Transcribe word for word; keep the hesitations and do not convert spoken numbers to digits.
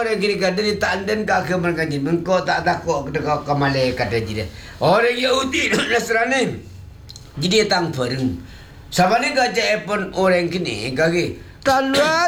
orang kiri kata dia tak dan kaki mereka je. Engkau tak takut kena kau malai kata je dia. Orang Yahudi Nasrani. Jadi dia tang pereng. Sama ni gajah iPhone orang kini kaki. Kalau